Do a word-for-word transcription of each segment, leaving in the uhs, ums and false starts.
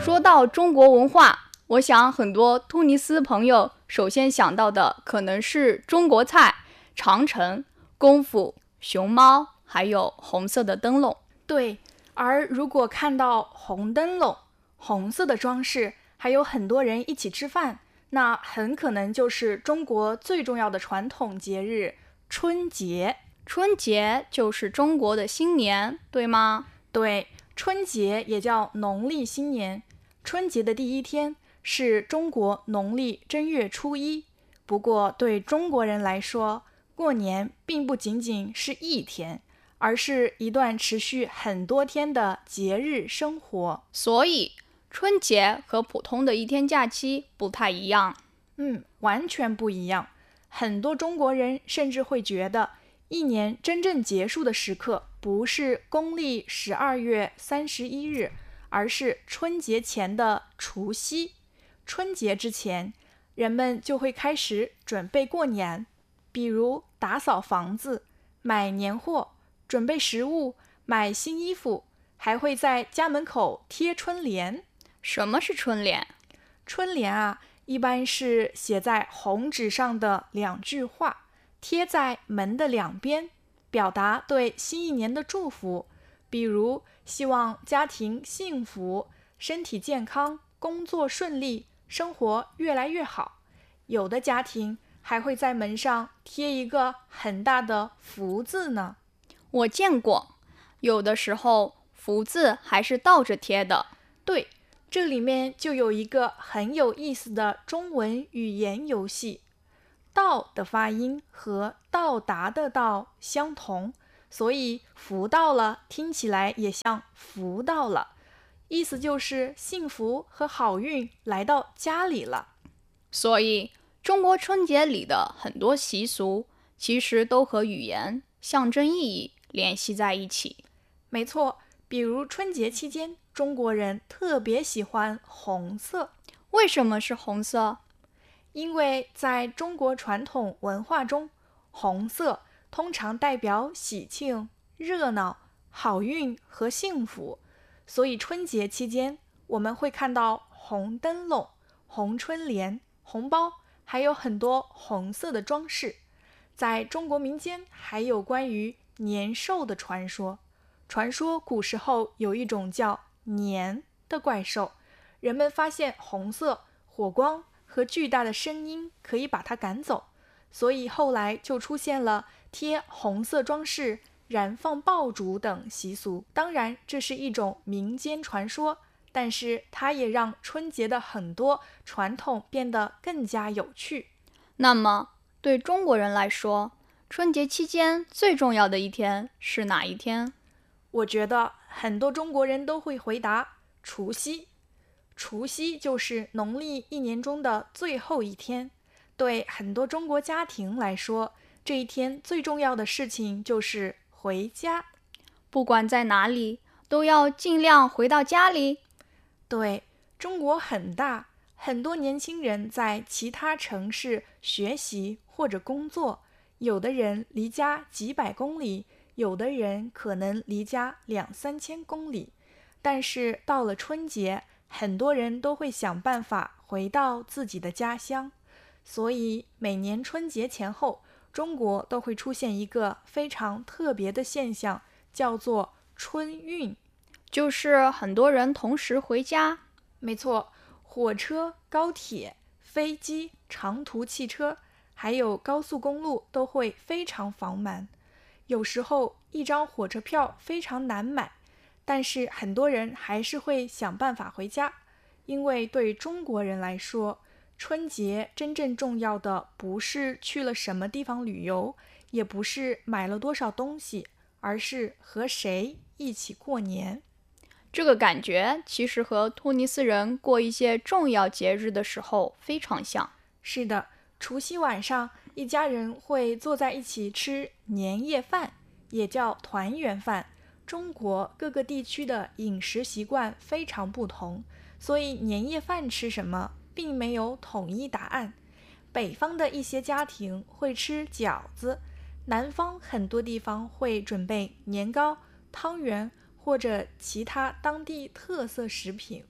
说到中国文化，我想很多突尼斯朋友首先想到的可能是中国菜、长城、功夫、熊猫，还有红色的灯笼。 对，而如果看到红灯笼、红色的装饰，还有很多人一起吃饭，那很可能就是中国最重要的传统节日春节。 春节就是中国的新年，对吗？ 对，春节也叫农历新年。春节的第一天是中国农历正月初一。不过对中国人来说，过年并不仅仅是一天，而是一段持续很多天的节日生活。 所以春节和普通的一天假期不太一样。 嗯，完全不一样。很多中国人甚至会觉得，一年真正结束的时刻不是公历十二月三十一日，而是春节前的除夕。春节之前，人们就会开始准备过年，比如打扫房子、买年货、准备食物、买新衣服，还会在家门口贴春联。 什么是春联？ 春联啊，一般是写在红纸上的两句话，贴在门的两边，表达对新一年的祝福，比如希望家庭幸福、身体健康、工作顺利、生活越来越好。有的家庭还会在门上贴一个很大的福字呢。 我见过，有的时候福字还是倒着贴的。 对，这里面就有一个很有意思的中文语言游戏。到的发音和到达的到相同，所以福到了听起来也像福到了，意思就是幸福和好运来到家里了。 所以中国春节里的很多习俗其实都和语言、象征意义联系在一起。 没错，比如春节期间，中国人特别喜欢红色。 为什么是红色？ 因为在中国传统文化中，红色通常代表喜庆、热闹、好运和幸福，所以春节期间我们会看到红灯笼、红春联、红包，还有很多红色的装饰。在中国民间还有关于年兽的传说，传说古时候有一种叫年的怪兽，人们发现红色、火光和巨大的声音可以把它赶走，所以后来就出现了贴红色装饰、燃放爆竹等习俗。当然，这是一种民间传说，但是它也让春节的很多传统变得更加有趣。 那么，对中国人来说，春节期间最重要的一天是哪一天？ 我觉得很多中国人都会回答除夕。除夕就是农历一年中的最后一天，对很多中国家庭来说，这一天最重要的事情就是回家。 不管在哪里，都要尽量回到家里。 对，中国很大，很多年轻人在其他城市学习或者工作，有的人离家几百公里，有的人可能离家两三千公里。但是到了春节，很多人都会想办法回到自己的家乡，所以每年春节前后，中国都会出现一个非常特别的现象，叫做春运， 就是很多人同时回家。 没错，火车、高铁、飞机、长途汽车，还有高速公路都会非常繁忙。有时候一张火车票非常难买，但是很多人还是会想办法回家，因为对中国人来说，春节真正重要的不是去了什么地方旅游，也不是买了多少东西，而是和谁一起过年。 这个感觉其实和突尼斯人过一些重要节日的时候非常像。 是的，除夕晚上，一家人会坐在一起吃年夜饭，也叫团圆饭。中国各个地区的饮食习惯非常不同，所以年夜饭吃什么并没有统一答案。北方的一些家庭会吃饺子，南方很多地方会准备年糕、汤圆或者其他当地特色食品。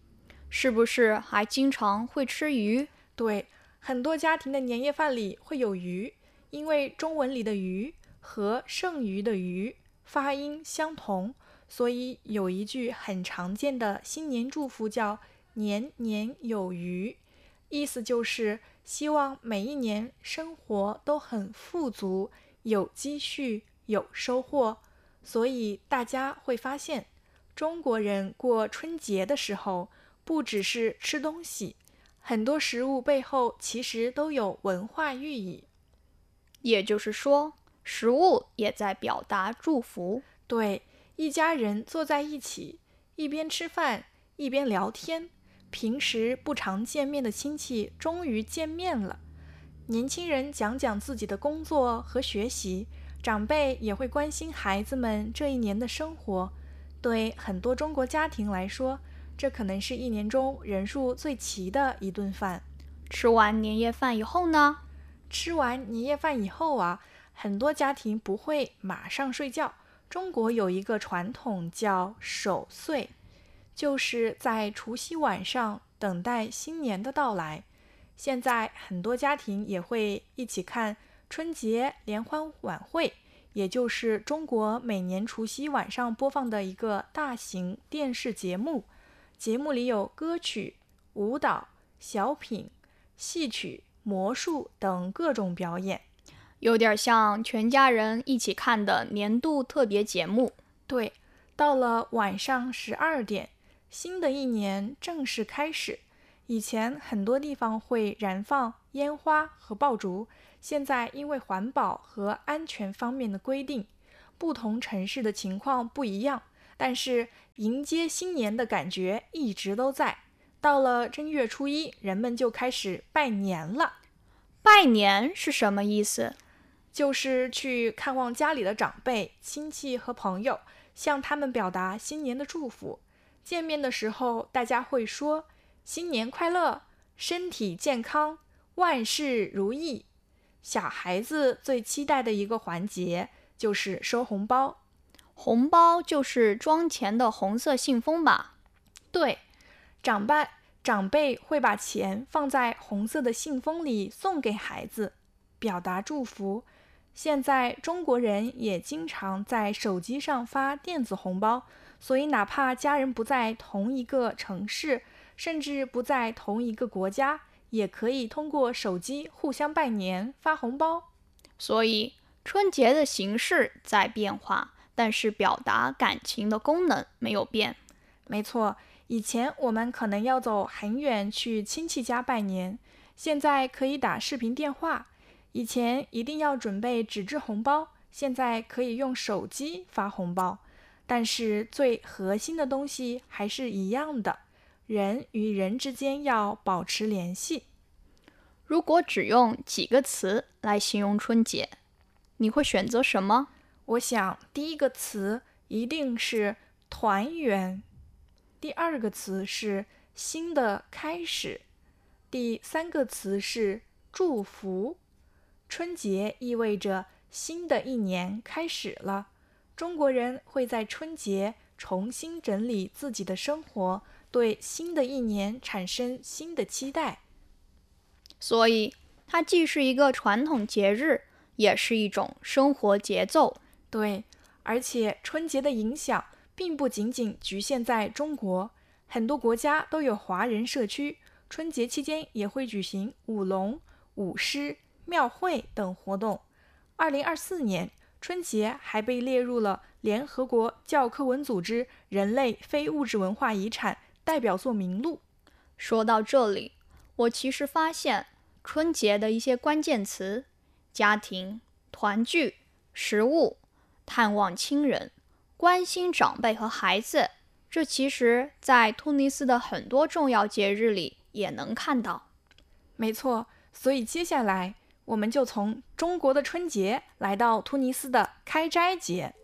是不是还经常会吃鱼？ 对，很多家庭的年夜饭里会有鱼，因为中文里的鱼和剩余的余发音相同，所以有一句很常见的新年祝福叫年年有余，意思就是希望每一年生活都很富足，有积蓄，有收获。所以大家会发现，中国人过春节的时候，不只是吃东西，很多食物背后其实都有文化寓意。 也就是说，食物也在表达祝福。 对，一家人坐在一起，一边吃饭，一边聊天，平时不常见面的亲戚终于见面了。年轻人讲讲自己的工作和学习，长辈也会关心孩子们这一年的生活。对很多中国家庭来说，这可能是一年中人数最齐的一顿饭。 吃完年夜饭以后呢？ 吃完年夜饭以后啊，很多家庭不会马上睡觉。中国有一个传统叫守岁，就是在除夕晚上等待新年的到来。现在很多家庭也会一起看春节联欢晚会，也就是中国每年除夕晚上播放的一个大型电视节目。节目里有歌曲、舞蹈、小品、戏曲、魔术等各种表演， 有点像全家人一起看的年度特别节目。 对，到了晚上十二点，新的一年正式开始。以前很多地方会燃放烟花和爆竹，现在因为环保和安全方面的规定，不同城市的情况不一样，但是迎接新年的感觉一直都在。到了正月初一，人们就开始拜年了。 拜年是什么意思？ 就是去看望家里的长辈、亲戚和朋友，向他们表达新年的祝福。见面的时候，大家会说新年快乐，身体健康，万事如意。小孩子最期待的一个环节就是收红包。 红包就是装钱的红色信封吧？ 对，长辈长辈会把钱放在红色的信封里送给孩子，表达祝福。现在中国人也经常在手机上发电子红包，所以哪怕家人不在同一个城市，甚至不在同一个国家，也可以通过手机互相拜年发红包。 所以春节的形式在变化，但是表达感情的功能没有变。 没错，以前我们可能要走很远去亲戚家拜年，现在可以打视频电话。以前一定要准备纸质红包，现在可以用手机发红包。但是最核心的东西还是一样的，人与人之间要保持联系。 如果只用几个词来形容春节，你会选择什么？ 我想第一个词一定是团圆，第二个词是新的开始，第三个词是祝福。春节意味着新的一年开始了，中国人会在春节重新整理自己的生活，对新的一年产生新的期待。 所以它既是一个传统节日，也是一种生活节奏。 对，而且春节的影响并不仅仅局限在中国，很多国家都有华人社区，春节期间也会举行舞龙、舞狮、庙会等活动。二零二四年，春节还被列入了联合国教科文组织人类非物质文化遗产代表作名录。 说到这里，我其实发现春节的一些关键词：家庭、团聚、食物、探望亲人、关心长辈和孩子，这其实在突尼斯的很多重要节日里也能看到。 没错，所以接下来我们就从中国的春节来到突尼斯的开斋节。